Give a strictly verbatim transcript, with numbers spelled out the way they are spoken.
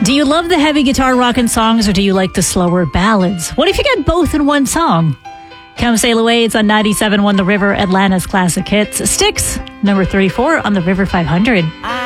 Do you love the heavy guitar rockin' songs or do you like the slower ballads? What if you get both in one song? Come Sail Away, it's on ninety-seven point one The River, Atlanta's classic hits. Styx, number thirty-four on the River five hundred.